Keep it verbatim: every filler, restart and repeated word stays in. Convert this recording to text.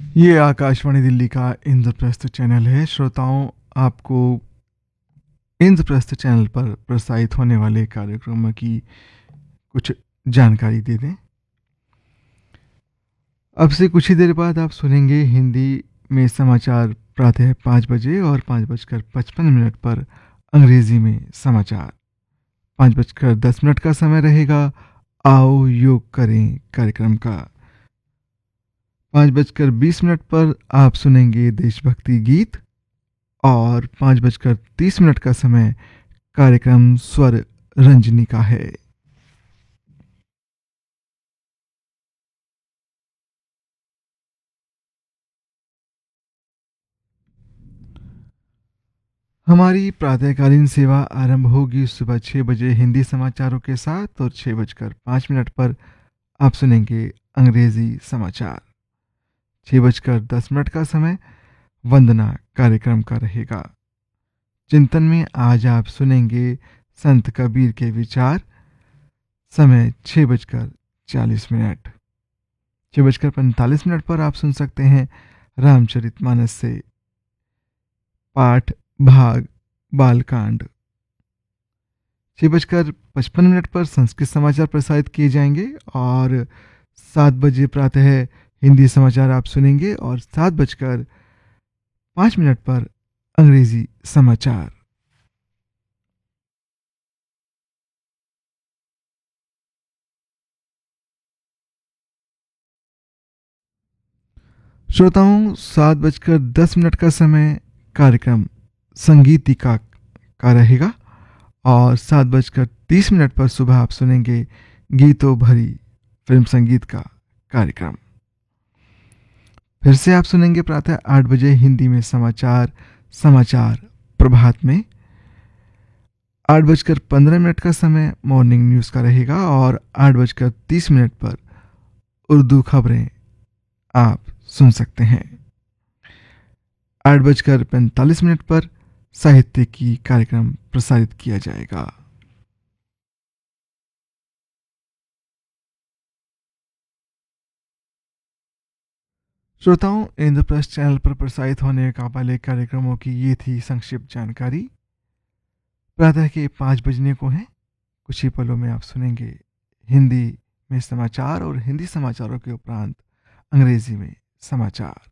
ये आकाशवाणी दिल्ली का इंद्रप्रस्थ चैनल है। श्रोताओं, आपको इंद्रप्रस्थ चैनल पर प्रसारित होने वाले कार्यक्रमों की कुछ जानकारी दे दें। अब से कुछ ही देर बाद आप सुनेंगे हिंदी में समाचार प्रातः पाँच बजे और पाँच बजकर पचपन मिनट पर अंग्रेजी में समाचार। पाँच बजकर दस मिनट का समय रहेगा आओ योग करें कार्यक्रम का। पाँच बजकर बीस मिनट पर आप सुनेंगे देशभक्ति गीत और पाँच बजकर तीस मिनट का समय कार्यक्रम स्वर रंजनी का है। हमारी प्रातःकालीन सेवा आरंभ होगी सुबह छः बजे हिंदी समाचारों के साथ और छः बजकर पाँच मिनट पर आप सुनेंगे अंग्रेजी समाचार। छः बजकर दस मिनट का समय वंदना कार्यक्रम का रहेगा। चिंतन में आज आप सुनेंगे संत कबीर के विचार। समय छः बजकर चालीस मिनट। छः बजकर पैंतालीस मिनट पर आप सुन सकते हैं रामचरितमानस से पाठ भाग बालकांड। छः बजकर पचपन मिनट पर संस्कृत समाचार प्रसारित किए जाएंगे और सात बजे प्रातः हिंदी समाचार आप सुनेंगे और सात बजकर पाँच मिनट पर अंग्रेजी समाचार। श्रोताओं, सात बजकर दस मिनट का समय कार्यक्रम संगीतिका का रहेगा और सात बजकर तीस मिनट पर सुबह आप सुनेंगे गीतों भरी फिल्म संगीत का कार्यक्रम। फिर से आप सुनेंगे प्रातः आठ बजे हिंदी में समाचार समाचार प्रभात में। आठ बजकर पंद्रह मिनट का समय मॉर्निंग न्यूज़ का रहेगा और आठ बजकर तीस मिनट पर उर्दू खबरें आप सुन सकते हैं। आठ बजकर पैंतालीस मिनट पर साहित्य की कार्यक्रम प्रसारित किया जाएगा। श्रोताओं, इंद्रप्रस्थ चैनल पर प्रसारित होने का वाले कार्यक्रमों की ये थी संक्षिप्त जानकारी। प्रातः के पाँच बजने को हैं। कुछ ही पलों में आप सुनेंगे हिंदी में समाचार और हिंदी समाचारों के उपरांत अंग्रेजी में समाचार।